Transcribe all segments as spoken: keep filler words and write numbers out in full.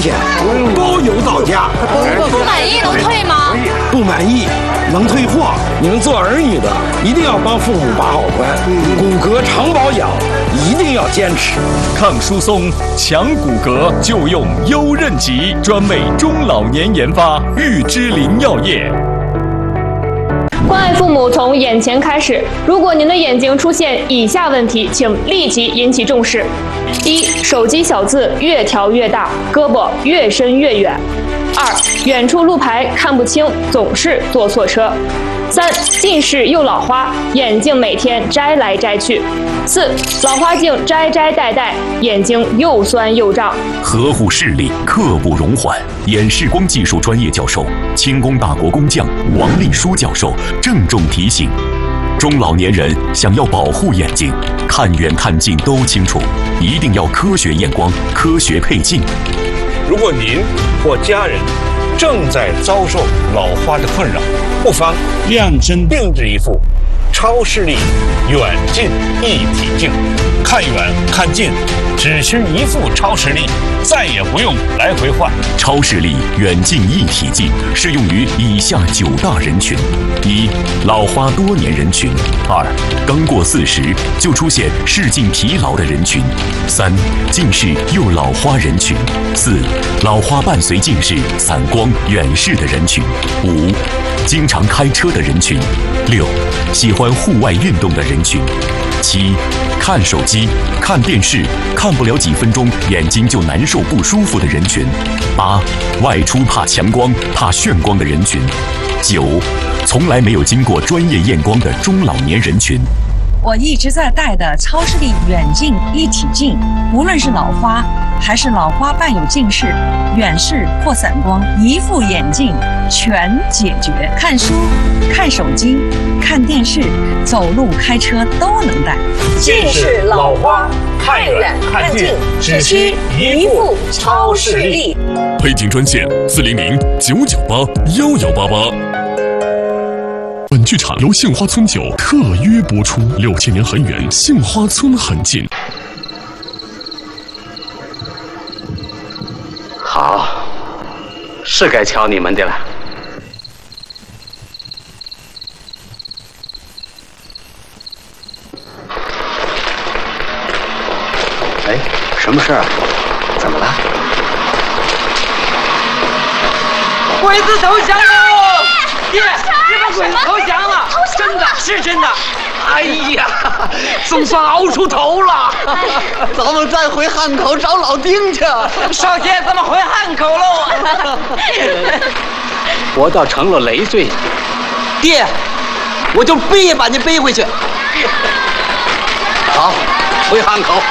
天包邮到家。 不满意能退吗？ 不满意能退货。你们做儿女的一定要帮父母把好关，骨骼常保养一定要坚持。 抗疏松、强骨骼就用优韧极，专为中老年研发，玉芝林药业。 关爱父母从眼前开始。如果您的眼睛出现以下问题，请立即引起重视：一、手机小字越调越大，胳膊越伸越远；二、远处路牌看不清，总是坐错车；三、近视又老花，眼镜每天摘来摘去；四、老花镜摘摘戴戴，眼睛又酸又胀。 呵护视力，刻不容缓。眼视光技术专业教授、清宫大国工匠王立书教授郑重提醒：中老年人想要保护眼睛，看远看近都清楚，一定要科学验光、科学配镜。 如果您或家人正在遭受老花的困扰，不妨量身定制一副超视力远近一体镜，看远看近只需一副超视力，再也不用来回换。 超视力远近一体镜适用于以下九大人群：一、老花多年人群；二、刚过四十就出现视镜疲劳的人群；三、近视又老花人群；四、老花伴随近视、散光、远视的人群；五、经常开车的人群；六、喜欢户外运动的人群；七、看手机、看电视看不了几分钟眼睛就难受不舒服的人群；八、外出怕强光、怕眩光的人群；九、从来没有经过专业验光的中老年人群。 我一直在戴的超视力远近一体镜，无论是老花还是老花伴有近视、远视或散光，一副眼镜全解决。看书、看手机、看电视、走路、开车都能戴。 近视、老花，看远看近，只需一副超视力。 配镜专线：四零零九九八幺幺八八。本剧场由杏花村酒特约播出，六千年很远，杏花村很近。 好，是该瞧你们的了。哎，什么事儿？怎么了？ 鬼子投降了！爹，日本鬼子投降了！真的是真的！ 哎呀，总算熬出头了！咱们再回汉口找老丁去。 少爷，咱们回汉口喽！ 我倒成了累赘。 爹，我就背也把你背回去。 好，回汉口。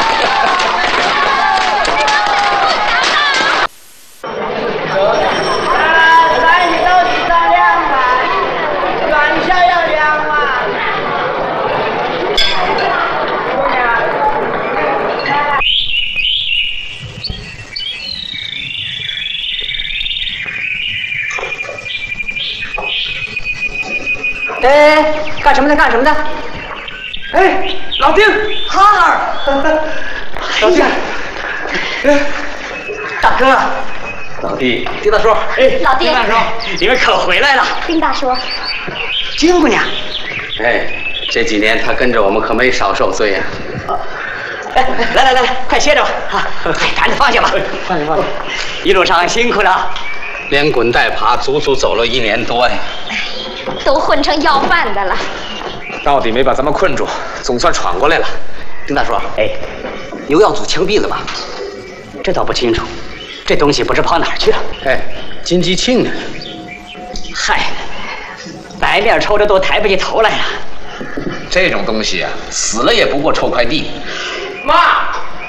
哎，干什么呢？干什么呢？哎，老丁，哈儿，老丁，哎，大哥， 老弟， 丁大叔， 哎，老弟， 丁大叔，你们可回来了。 丁大叔， 金姑娘， 哎，这几年他跟着我们可没少受罪呀。 哎，来来来来，快歇着吧，啊，哎，赶紧放下吧， 放下放下， 一路上辛苦了， 连滚带爬，足足走了一年多呀。 都混成要饭的了， 到底没把咱们困住，总算闯过来了。 丁大叔，哎，牛耀祖枪毙了吧？这倒不清楚，这东西不知跑哪儿去了。 哎，金鸡庆呢？ 嗨，白面抽着都抬不起头来了。 这种东西啊，死了也不过臭块地。 妈，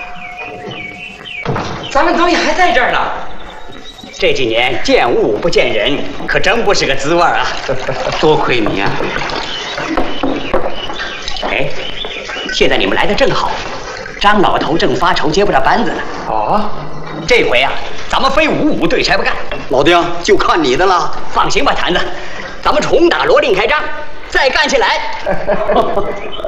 咱们东西还在这儿呢。这几年见物不见人，可真不是个滋味啊！ 多亏你呀！ 哎，现在你们来的正好，张老头正发愁接不着班子呢。 哦， 这回啊，咱们非五五对拆不干。 老丁，就看你的了。 放心吧，坛子，咱们重打罗令开张，再干起来。